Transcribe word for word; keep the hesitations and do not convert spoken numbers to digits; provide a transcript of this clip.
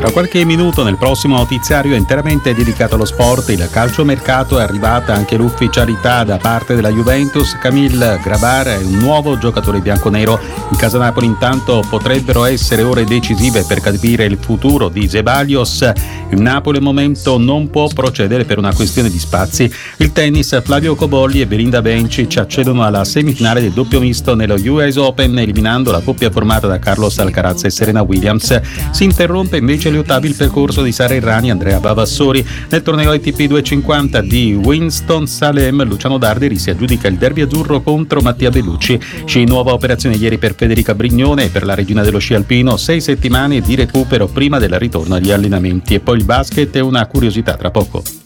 Tra qualche minuto nel prossimo notiziario interamente dedicato allo sport, il calciomercato, è arrivata anche l'ufficialità da parte della Juventus. Camille Grabar è un nuovo giocatore bianconero. In casa Napoli intanto potrebbero essere ore decisive per capire il futuro di Zeballos. Il Napoli al momento non può procedere per una questione di spazi. Il tennis, Flavio Cobolli e Belinda Bencic accedono alla semifinale del doppio misto nello U S Open, eliminando la coppia formata da Carlos Alcaraz e Serena Williams. Si interrompe invece agli ottavi il percorso di Sara Errani e Andrea Vavassori. Nel torneo A T P duecentocinquanta di Winston-Salem, Luciano Darderi si aggiudica il derby azzurro contro Mattia Bellucci. Sci, nuova operazione ieri per Federica Brignone e per la regina dello sci alpino, sei settimane di recupero prima del ritorno agli allenamenti. E poi il basket è una curiosità tra poco.